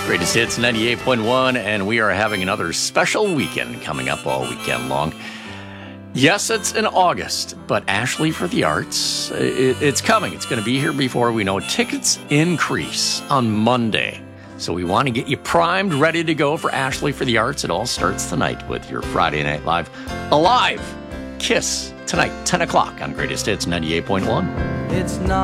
Greatest Hits 98.1, and we are having another special weekend coming up all weekend long. Yes, it's in August, but Ashley for the Arts, it's coming. It's going to be here before we know. Tickets increase on Monday. So we want to get you primed, ready to go for Ashley for the Arts. It all starts tonight with your Friday Night Live. Alive! Kiss tonight, 10 o'clock on Greatest Hits 98.1. It's not